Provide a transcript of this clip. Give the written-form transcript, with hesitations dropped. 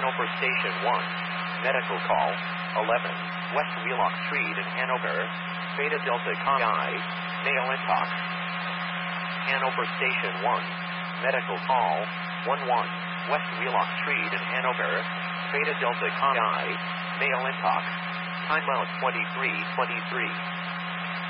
Hanover Station 1. Medical call, 11, West Wheelock Street in Hanover. Beta Delta Chi, male intox. Hanover Station 1. Medical call, 11, West Wheelock Street in Hanover. Beta Delta Chi, male intox. Time out 23:23.